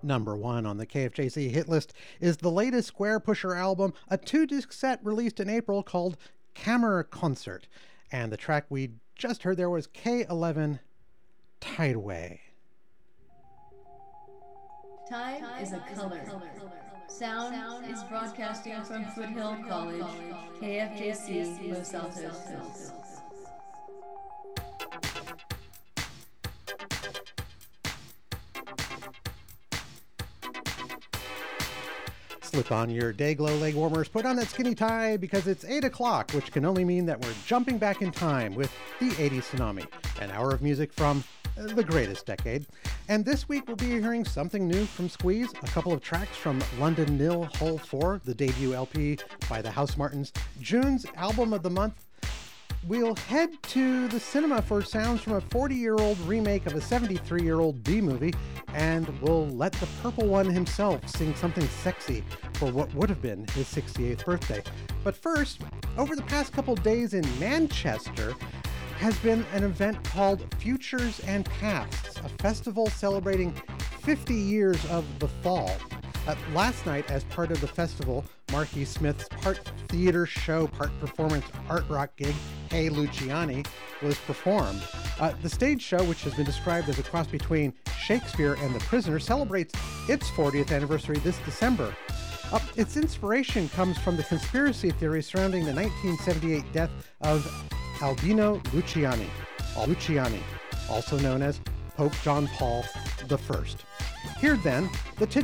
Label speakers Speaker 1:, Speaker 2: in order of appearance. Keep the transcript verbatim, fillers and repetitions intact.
Speaker 1: Number one on the K F J C hit list is the latest Squarepusher album, a two-disc set released in April called Kammerkonzert. And the track we just heard there was K eleven, Tideway.
Speaker 2: Time, Time is a color. Is a color. Sound, Sound is broadcasting from Foothill College, College, K F J C, Los Altos Hills.
Speaker 1: Slip on your Dayglow leg warmers, put on that skinny tie because it's eight o'clock, which can only mean that we're jumping back in time with the eighties Tsunami, an hour of music from the greatest decade. And this week we'll be hearing something new from Squeeze, a couple of tracks from London Nil Hull four, the debut L P by the Housemartins, June's album of the month. We'll head to the cinema for sounds from a forty-year-old remake of a seventy-three-year-old B-movie, and we'll let the Purple One himself sing something sexy for what would have been his sixty-eighth birthday. But first, over the past couple days in Manchester has been an event called Futures and Pasts, a festival celebrating fifty years of the Fall. Uh, last night, as part of the festival, Marky Smith's part theater show, part performance art rock gig, Hey Luciani, was performed. Uh, the stage show, which has been described as a cross between Shakespeare and The Prisoner, celebrates its fortieth anniversary this December. Uh, its inspiration comes from the conspiracy theory surrounding the nineteen seventy-eight death of Albino Luciani, Luciani, also known as Pope John Paul the First. Here then, the titular